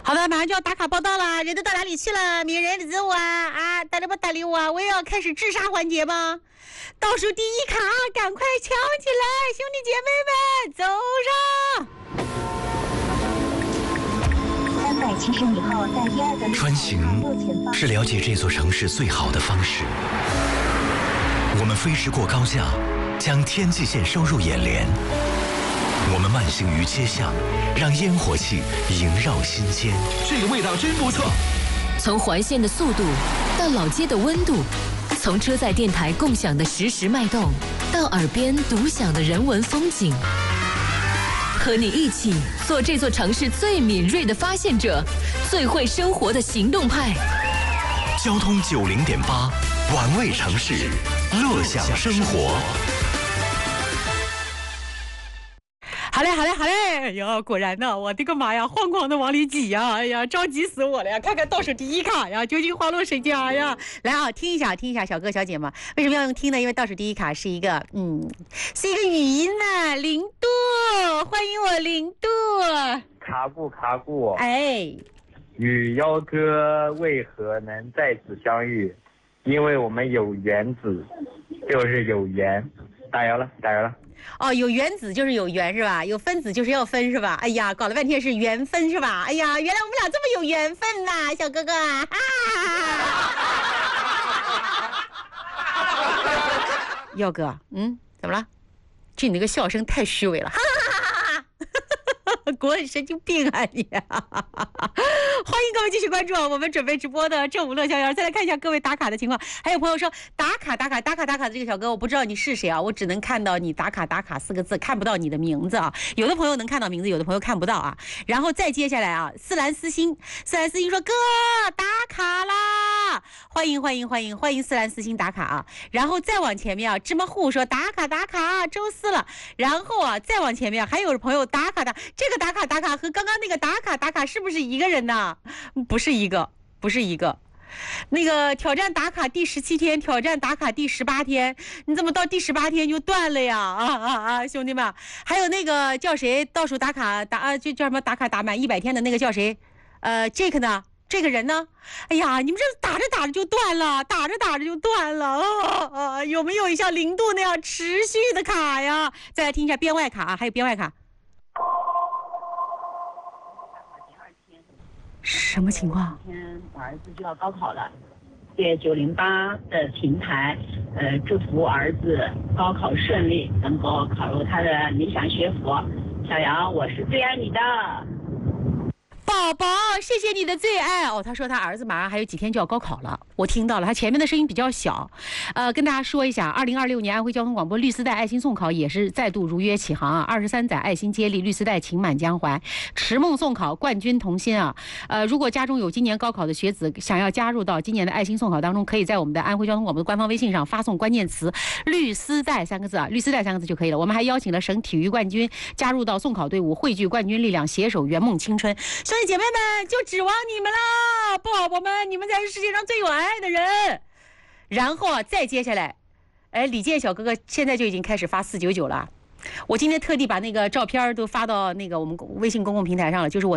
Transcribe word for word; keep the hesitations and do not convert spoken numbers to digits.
好的，马上就要打卡报道了，人都到哪里去了？名人的礼物啊啊，打礼不打礼物啊？我也要开始治沙环节吗？倒数第一卡，赶快抢起来，兄弟姐妹们，走上！三百七十米后，在第二个穿行是了解这座城市最好的方式。我们飞驰过高架，将天际线收入眼帘。我们慢行于街巷，让烟火气萦绕心间。 这个味道真不错。 从环线的速度到老街的温度，从车载电台共享的实时脉动，到耳边独享的人文风景，和你一起做这座城市最敏锐的发现者，最会生活的行动派。 交通九零点八，玩味城市，乐享生活。 好嘞，好嘞，好嘞！哎呀，果然呢，我的个妈呀，慌慌的往里挤呀！哎呀，着急死我了呀！看看倒数第一卡呀，究竟花落谁家呀？来啊，听一下，听一下，小哥小姐们，为什么要用听呢？因为倒数第一卡是一个，嗯，是一个语音呢、啊，零度，欢迎我零度。 卡固卡固， 哎， 与幺哥为何能再次相遇？因为我们有原子，就是有缘。打油了，打油了。 哦，有原子就是有缘是吧？有分子就是要分是吧？哎呀，搞了半天是缘分是吧？哎呀，原来我们俩这么有缘分呐，小哥哥啊！耀哥，嗯，怎么了？这你那个笑声太虚伪了，哈哈哈哈哈！滚，神经病啊你！欢迎各位继续关注我们准备直播的正午乐逍遥。再来看一下各位打卡的情况，还有朋友说打卡打卡打卡打卡的这个小哥，我不知道你是谁啊，我只能看到你打卡打卡四个字，看不到你的名字啊。有的朋友能看到名字，有的朋友看不到啊。然后再接下来啊，思兰思欣，思兰思欣说哥打卡啦，欢迎欢迎欢迎欢迎思兰思欣打卡啊。然后再往前面啊，芝麻糊说打卡打卡，周四了。然后啊，再往前面还有朋友打卡打，这个打卡打卡和刚刚那个打卡打卡是不是一个人呢？不是一个，不是一个。那个挑战打卡第十七天，挑战打卡第十八天，你怎么到第十八天就断了呀？啊啊啊！兄弟们，还有那个叫谁倒数打卡打啊，就叫什么打卡打满一百天的那个叫谁？呃 ，Jake 呢？这个人呢？哎呀，你们这打着打着就断了，打着打着就断了啊啊！有没有像零度那样持续的卡呀？再来听一下编外卡啊，还有编外卡。什么情况？ 今天我儿子就要高考了，借九零八的平台，呃，祝福儿子高考顺利，能够考入他的理想学府。小杨，我是最爱你的。 宝宝，谢谢你的最爱哦。他说他儿子马上还有几天就要高考了，我听到了，他前面的声音比较小。呃，跟大家说一下，二零二六年安徽交通广播绿丝带爱心送考也是再度如约启航啊！二十三载爱心接力，绿丝带情满江淮，持梦送考，冠军同心啊！呃，如果家中有今年高考的学子想要加入到今年的爱心送考当中，可以在我们的安徽交通广播的官方微信上发送关键词“绿丝带”三个字啊，绿丝带三个字就可以了。我们还邀请了省体育冠军加入到送考队伍，汇聚冠军力量，携手圆梦青春。兄弟姐妹们，就指望你们啦，宝宝们，你们才是世界上最有爱的人。然后啊，再接下来，哎，李健小哥哥现在就已经开始发四九九了。我今天特地把那个照片都发到那个我们微信公共平台上了，就是我。